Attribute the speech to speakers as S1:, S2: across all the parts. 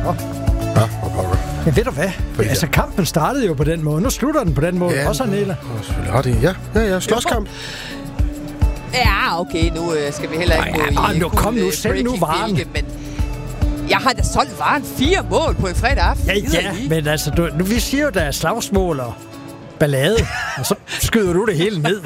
S1: Men ved du hvad? Altså, kampen startede jo på den måde. Nu slutter den på den måde.
S2: Ja,
S1: også Nela.
S2: Ja, slåskamp.
S3: Ja, okay, nu skal vi heller ikke gå i...
S1: Nu kom nu, selv nu varen.
S3: Men jeg har da solgt varen 4 mål på en fredag aften.
S1: Ja, men altså, vi siger jo, der er slagsmål og ballade, og så skyder du det hele ned.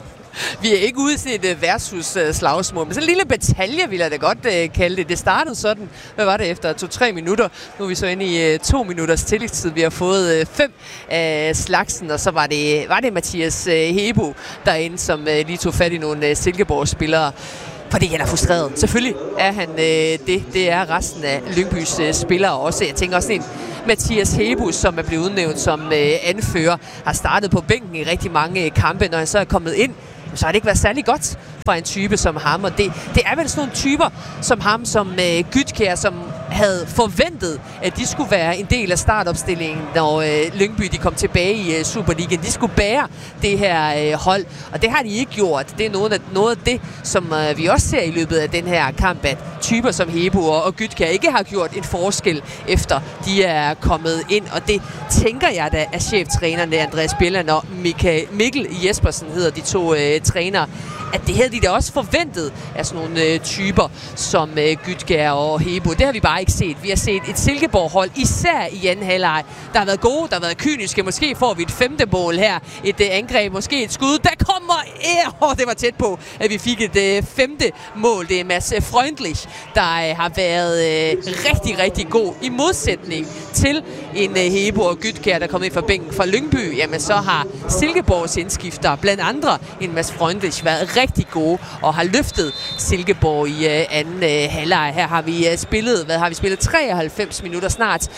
S3: Vi er ikke ude til et versus-slagsmål, men så en lille batalje, vil jeg da godt kalde det. Det startede sådan, hvad var det, efter 2-3 minutter. Nu er vi så inde i 2 minutters tillægstid. Vi har fået 5 af slagsen, og så var det Mathias Hebo derinde, som lige tog fat i nogle Silkeborg-spillere. Fordi han er frustreret. Selvfølgelig er han det. Det er resten af Lyngbys spillere også. Jeg tænker også en Mathias Hebo, som er blevet udnævnt som anfører, har startet på bænken i rigtig mange kampe. Når han så er kommet ind, så har det ikke været særlig godt fra en type som ham. Og det er vel sådan nogle typer som ham, som Gytkjær, som havde forventet, at de skulle være en del af startopstillingen, når Lyngby de kom tilbage i Superligaen. De skulle bære det her hold, og det har de ikke gjort. Det er noget af det, som vi også ser i løbet af den her kamp, at typer som Hebo og Gytkjær ikke har gjort en forskel, efter de er kommet ind. Og det tænker jeg da af cheftrænerne Andreas Bjelland og Mikkel Jespersen hedder de to trænere, at det havde de da også forventet af sådan nogle typer som Gytkjær og Hebo. Det har vi bare ikke set. Vi har set et Silkeborg-hold, især i anden halvleg, der har været gode, der har været kyniske. Måske får vi et 5. mål her. Et angreb, måske et skud. Der kommer... det var tæt på, at vi fik et 5. mål. Det er Mads Freundlich, der har været rigtig, rigtig god. I modsætning til en Hebo og Gytkjær, der er kommet ind fra bænken fra Lyngby, jamen så har Silkeborgs indskifter, blandt andre en Mads Freundlich, været rigtig gode og har løftet Silkeborg i anden halvleg. Her har vi spillet 93 minutter, snart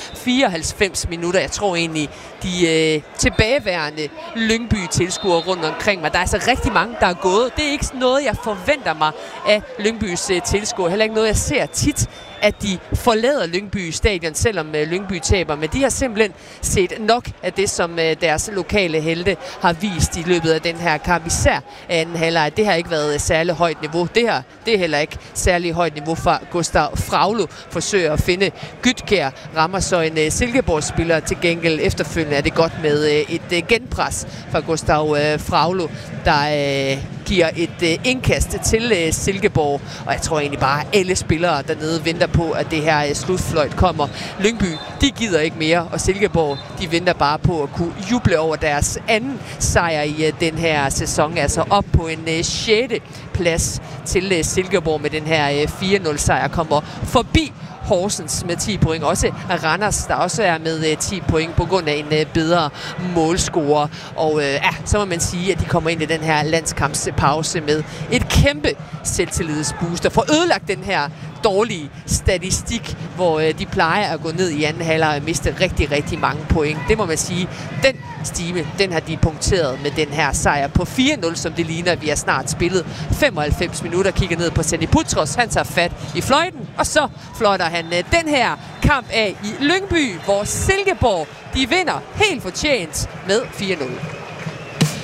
S3: 94 minutter. Jeg tror egentlig, de tilbageværende Lyngby-tilskuere rundt omkring mig. Der er altså rigtig mange, der er gået. Det er ikke noget, jeg forventer mig af Lyngbys tilskuere. Heller ikke noget, jeg ser tit, at de forlader Lyngby stadion, selvom Lyngby taber. Men de har simpelthen set nok af det, som deres lokale helte har vist i løbet af den her kamp. Især anden halvleg. Det har ikke været særlig højt niveau. Det er heller ikke særlig højt niveau fra Gustav Fraglo. Forsøger at finde Gytkjær. Rammer så en Silkeborg-spiller til gengæld. Efterfølgende er det godt med et genpres fra Gustav Fraglo, der giver et indkast til Silkeborg. Og jeg tror egentlig bare, at alle spillere dernede venter på, at det her slutfløjt kommer. Lyngby, de gider ikke mere, og Silkeborg, de venter bare på at kunne juble over deres anden sejr i den her sæson. Altså op på en 6. plads til Silkeborg med den her 4-0 sejr. Kommer forbi Horsens med 10 point. Også Randers, der også er med 10 point på grund af en bedre målscorer. Og så må man sige, at de kommer ind i den her landskampspause med et kæmpe selvtillidsbooster. For ødelagt den her dårlige statistik, hvor de plejer at gå ned i anden halvleg og miste rigtig, rigtig mange point. Det må man sige. Den stime, den har de punkteret med den her sejr på 4-0, som det ligner. Vi har snart spillet 95 minutter. Kigger ned på Sandy Putros. Han tager fat i fløjten, og så fløjter han den her kamp af i Lyngby, hvor Silkeborg, de vinder helt fortjent med 4-0.